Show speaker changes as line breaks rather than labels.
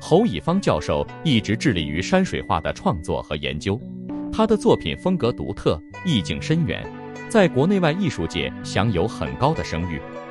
侯乙方教授一直致力于山水画的创作和研究，他的作品风格独特，意境深远，在国内外艺术界享有很高的声誉。